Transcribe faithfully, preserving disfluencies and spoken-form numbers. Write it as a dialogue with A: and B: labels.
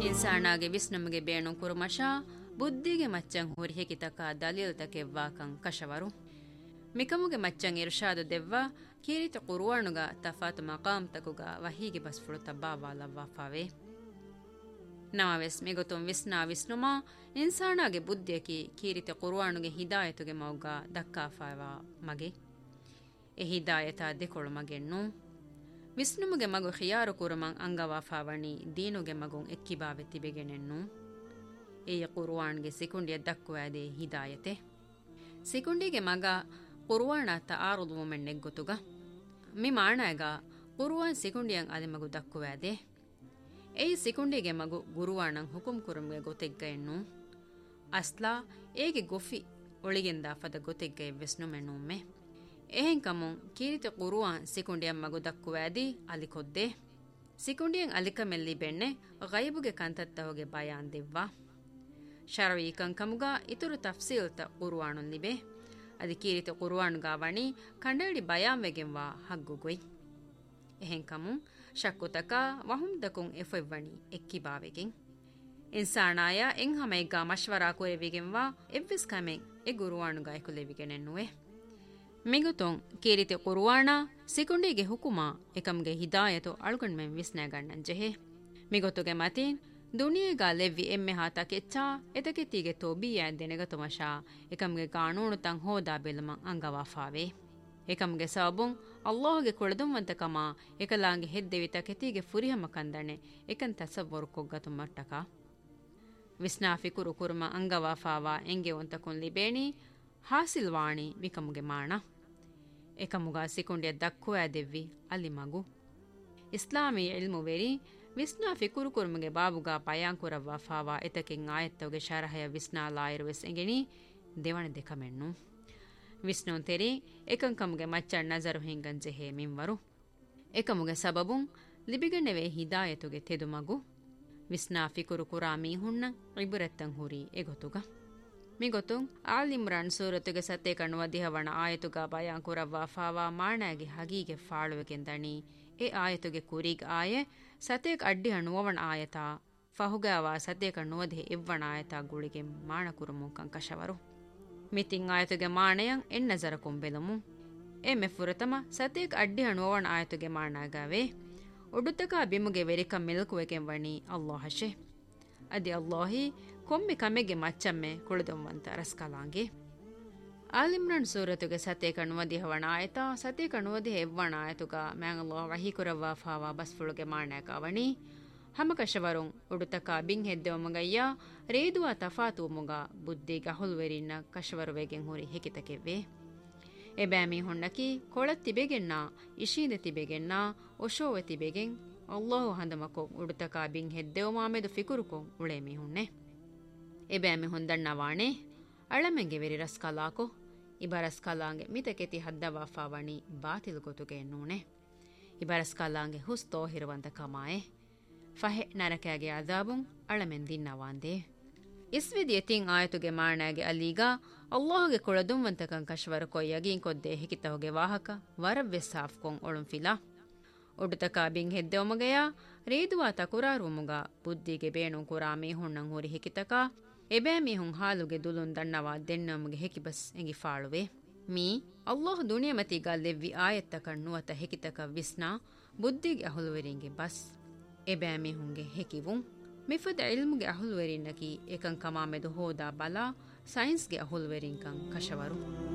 A: ಇನ್ಸಾನಾಗೆ ವಿಸ್ನಮಗೆ ಬೇಣು ಕುರುಮಶ ಬುದ್ಧಿಗೆ ಮಚ್ಚಂ ಹುರಿ ಹೆಕಿತಕ ದಲೀಲ್ತಕೆವ್ವಾಕಂ ಕಶವರು ಮಿಕಮುಗೆ ಮಚ್ಚಂ ಇರ್ಷಾದು ದೆವ್ವ ಕೀರಿತ ಕುರುವಾಣುಗ ತಫಾತು ಮಕಾಮ್ ತಕುಗ ವಹೀಗೆ ಬಸ್ಫುಳು ತಬ್ಬಾವಾಲವ್ವಾಫಾವೆ ನಮವೆಸ್ ಮಿಗೊತುಂ ವಿಸ್ನಾ ವಿಸ್ನುಮಾ ಇನ್ಸಾನಾಗೆ ಬುದ್ಧಿಯಕಿ ಕೀರಿತ ಕುರುವಾಣುಗೆ ಹಿದಾಯತುಗೆ ಮೌಗ ದಕ್ಕಾಫಾವಾ ಮಗೆ ಎ ಹಿದಾಯತ ದೆಕೊಳು ಮಗೆನ್ನು ವಿಸ್ನುಮುಗೆ ಮಗು ಖಿಯಾರು ಕುರುಮಂ ಅಂಗವಾಫಾವಣಿ ದೀನುಗೆ ಮಗುಂ ಎಕ್ಕಿಬಾವೆ ತಿಬೆಗೆನೆನ್ನು ಎಯ ಕುರುವಾಣ್ಗೆ ಸಿಕುಂಡಿಯ ದಕ್ಕುವಾದೆ ಹಿದಾಯತೆ ಸಿಕುಂಡಿಗೆ ಮಗ ಕುರುವಾಣ ತಾರುದು ಮುಮೆಣ್ಣೆಗ್ಗೊತುಗ ಮಿ ಮಾಣಾಗ ಕುರುವಾನ್ ಸಿಕುಂಡಿಯಂ ಅದೆ ಮಗು ದಕ್ಕುವಾದೆ ಎಯಿ ಸಿಕುಂಡಿಗೆ ಮಗು ಗುರುವಾಣಂ ಹುಕುಂ ಕುರುಮ್ಗೆ ಗೊತೆಗ್ಗೆಯನ್ನು ಅಸ್ಲಾ ಏಗೆ ಗೊಫಿ ಒಳಿಗೆಂದ ಫದ ಗೊತೆಗ್ಗೆ ವಿಸ್ನುಮೆಣ್ಣುಮ್ಮೆ එහෙන් කමුන් කීරිත කුරුවාන් සිකුණ්ඩියන් මගු දක්කුවෑදී අලිකොද්දේ සිකුණ්ඩියන් අලිකමෙල්ලි බෙන්නේ ගයිබුගේ කන්තත්තවගේ බයාන් දෙව්වා ශරවීකන් කමුගා ඉතුරු තෆ්සීල්ත කුරුවානුන් ලිබේ අදි කීරිත කුරුවානුගා වණී කණ්ඩාඩි බයාන් වෙගෙන්වා හග්ගුගොයි එහෙන් කමුන් ශක්කුතකා වහුම් දකුන් එෆෙව්වණී එක්කිබාවෙගෙන් ඉන්සානායා එන් හැමයිගා මෂ්වරා කුරෙවිගෙන්වා එව්විස් කමෙන් ඒ කුරුවානුගා එකුලෙවිගෙනෙන්නුවේ ಮಿಗುತೊಂ ಕೀರಿತೆ ಕುರುವಾಣ ಸಿಕುಂಡಿಗೆ ಹುಕುಮ ಎಕಮ್ಗೆ ಹಿದಾಯತು ಅಳುಗಣ್ಮೆಂ ವಿಸ್ನಾಗಣ್ಣನ್ ಜೆಹೆ ಮಿಗೊತುಗೆ ಮತೀನ್ ದುನಿಯೆಗಾ ಲೆವ್ವಿ ಎಮ್ಮೆ ಹಾತ ಕೆಚ್ಚಾ ಎತಕೆತಿಗೆ ತೋಬಿಯಾ ದೆನೆಗತುಮಶಾ ಎಕಮ್ಗೆ ಕಾನೂನು ತಂ ಹೋದಾ ಬೆಲಮಂ ಅಂಗವಾಫಾವೆ ಎಕಮ್ಗೆ ಸಬುಂ ಅಲ್ಲಾಹ್ಗೆ ಕೊಳದುಂವಂತಕಮ ಎಕಲಾಂಗೆ ಹೆದ್ದೆವಿತ ಕೆತಿಗೆ ಫುರಿಹಮ ಕಂದಣೆ ಎಕನ್ ತಸವ್ವರು ಕೊಗ್ಗತು ಮಟ್ಟಕ ವಿಸ್ನಾಫಿ ಕುರು ಕುರುಮ ಅಂಗವಾಫಾವಾ ಎಂಗೆ ಒಂತಕುನ್ ಲಿಬೇಣಿ ಹಾಸಿಲ್ವಾಣಿ ಮಿಕಮುಗೆ ಮಾಣ ಎಕಮುಗ ಸಿಕುಂಡಿಯ ದಕ್ಕುವ ದೆವ್ವಿ ಅಲ್ಲಿ ಮಗು ಇಸ್ಲಾಮಿ ಇಲ್ಮು ವೆರಿ ವಿಸ್ನಾ ಫಿಕುರು ಕುರುಮುಗೆ ಬಾಬುಗ ಪಯಾಂಕುರವ್ವ ಫಾವಾ ಎತಕೆಂ ಆಯತ್ತವಗೆ ಶರಹಯ ವಿಸ್ನಾ ಲಾಯಿರುವೆಸ್ ಎಂಗೆನಿ ದೇವಣ ದೆಕಮೆಣ್ಣು ವಿಸ್ನುನ್ ತೆರಿ ಎಕಂಕಮುಗೆ ಮಚ್ಚಣ್ ನಜರು ಹಿಂಗನ್ ಜೆಹೆ ಮಿಂವರು ಎಕಮುಗೆ ಸಬಬುಂ ಲಿಬಿಗಣ್ಣೆವೆ ಹಿದಾಯತುಗೆ ತೆದು ಮಗು ವಿಸ್ನಾ ಫಿಕುರು ಕುರಾ ಮೀಹುಣ್ಣ ಇಬುರೆತ್ತಂ ಹುರಿ ಎಗೊತುಗ ಮಿಗೊತುಂ ಆಲ್ ಇಮ್ರಾನ್ ಸೂರತುಗೆ ಸತ್ತೆ ಕಣ್ಣುವ ದಿಹವಣ ಆಯತುಗ ಬಯಾಂ ಕುರವ್ವ ಫಾವಾ ಮಾಣಾಗಿ ಹಗೀಗೆ ಫಾಳುವೆಗೆಂದಣಿ ಎ ಆಯತುಗೆ ಕುರಿಗ್ ಆಯೆ ಸತೇಕ್ ಅಡ್ಡಿ ಹಣ್ಣುವವಣ ಆಯತ ಫಹುಗಾವ ಸತ್ತೆ ಕಣ್ಣುವದೆ ಇವ್ವಣ ಆಯತ ಗುಳಿಗೆ ಮಾಣ ಕುರುಮು ಕಂಕಶವರು ಮಿತಿಂ ಆಯತುಗೆ ಮಾಣೆಯಂ ಎನ್ನಜರ ಕೊಂಬೆಲಮು ಎ ಮೆಫುರತಮ ಸತೇಕ್ ಅಡ್ಡಿ ಹಣ್ಣುವವಣ ಆಯತುಗೆ ಮಾಣಾಗಾವೆ ಒಡುತ್ತಕ ಬಿಮುಗೆ ವೆರಿಕ ಮಿಲ್ಕುವೆಗೆಂ ವಣಿ ಅಲ್ಲಾಹಶೆ ಅದಿ ಅಲ್ಲಾಹಿ ಕೊಮ್ಮೆ ಕಮೆಗೆ ಮಚ್ಚಮ್ಮೆ ಕುಳಿದೊಂವಂತ ರಸ್ಕಲಾಂಗೆ ಆಲಿಮ್ರಾನ್ ಸೂರತುಗೆ ಸತೆ ಕಣ್ಣುವದಿ ಹವಣ ಆಯತ ಸತೆ ಕಣ್ಣುವದಿ ಹೆವ್ವಣ ಆಯತುಗ ಮ್ಯಾಂಗಲ್ಲೋ ವಹಿ ಕುರವ್ವ ಫಾವಾ ಬಸ್ಫುಳುಗೆ ಮಾಣ್ಯಾಕ ಅವಣಿ ಹಮಕಶವರುಂ ಉಡುತಕ ಬಿಂಗ್ ಹೆದ್ದೆವಮಗಯ್ಯ ರೇದುವ ತಫಾತು ಮುಗ ಬುದ್ಧಿಗ ಹುಲ್ವೆರಿನ್ನ ಕಶವರುವೆಗೆಂ ಹುರಿ ಹೆಕಿತಕೆವ್ವೆ ಎಬ್ಯಾಮಿ ಹೊಣ್ಣಕಿ ಕೊಳತ್ತಿಬೆಗೆನ್ನ ಇಶೀಂದೆ ತಿಬೆಗೆನ್ನ ಒಶೋವೆ ತಿಬೆಗೆಂ ಅಲ್ಲಾಹು ಹಂದಮಕೊ ಉಡುತಕ ಬಿಂಗ್ ಹೆದ್ದೆವ ಮಾಮೆದು ಫಿಕುರುಕೊಂ ಉಳೆ ಮೀಹುಣ್ಣೆ ಎಬ್ಯಾಮಿ ಹೊಂದಣ್ಣ ವಾಣೆ ಅಳಮೆಂಗೆ ವೆರಿ ರಸ್ಕಲಾಕೊ ಇಬ ರಸ್ಕಲಾಂಗೆ ಮಿತಕೆತಿ ಹದ್ದವಾಫಾವಣಿ ಬಾತಿಲ್ ಗೊತುಗೆ ಎನ್ನೂಣೆ ಇಬ ರಸ್ಕಲಾಂಗೆ ಹುಸ್ ತೋಹಿರುವಂತ ಕಮಾಯೆ ಫಹೆ ನರಕಾಗೆ ಅದಾಬುಂ ಅಳಮೆನ್ ದಿನ್ನವಾಂದೆ ಇಸ್ವಿದಿ ಎತಿಂ ಆಯತುಗೆ ಮಾಣಾಗೆ ಅಲೀಗ ಅಲ್ಲಾಹುಗೆ ಕೊಳದುಂವಂತಕಂ ಕಶ್ವರ ಕೊಯ್ಯಗಿಂ ಕೊದ್ದೆ ಹೆಕಿತಹುಗೆ ವಾಹಕ ವರವ್ವೆ ಸಾಫ್ಕೊಂ ಒಳುಂ ಫಿಲಾ ಒಡುತಕ ಬಿಂಗ್ ಹೆದ್ದೆವಮಗಯ ರೇದುವಾ ತಕುರಾರುಮುಗ ಬುದ್ಧಿಗೆ ಬೇಣು ಕುರಾ ಮೀಹುಣ್ಣಂ ಹುರಿ ಹೆಕಿತಕ ಎಬೇ ಮೀಹುಂ ಹಾಲುಗೆ ದುಲುನ್ ದಣ್ಣವಾ ದೆನ್ನಮುಗೆ ಹೆಕಿಬಸ್ ಎಂಗಿ ಫಾಳುವೆ ಮೀ ಅಲ್ಲಾಹ್ ದುನಿಯಮತಿಗ ಲೆವ್ವಿ ಆಯತ್ತ ಕಣ್ಣುವತ ಹೆಕಿತಕ ವಿಸ್ನಾ ಬುದ್ಧಿಗೆ ಅಹುಲುವೆರಿಂಗೆ ಬಸ್ ಎಬೇ ಮೀಹುಂಗೆ ಹೆಕಿವುಂ ಮಿಫದ ಇಲ್ಮುಗೆ ಅಹುಲುವೆರಿನ್ನಕಿ ಏಕಂ ಕಮಾಮೆದು ಹೋದಾ ಬಲಾ ಸೈನ್ಸ್ಗೆ ಅಹುಲುವೆರಿಂಕಂ ಕಶವರು